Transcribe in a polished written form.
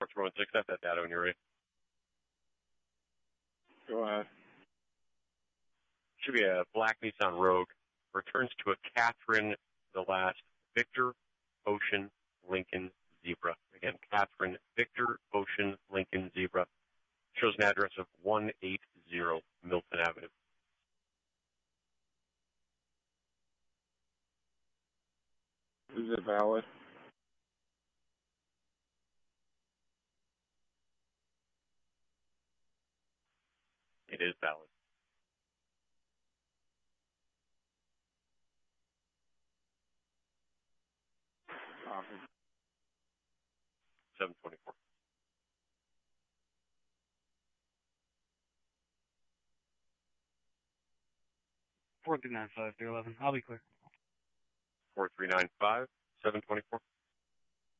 416, have that data when you're ready. Go ahead. Should be a black Nissan Rogue. Returns to a Catherine, the last Victor, Ocean, Lincoln, Zebra. Again, Catherine, Victor, Ocean, Lincoln, Zebra. Shows an address of 180 Milton Avenue. Is it valid? It is valid. Copy. 724. 4395 311. I'll be clear. 4395, 724.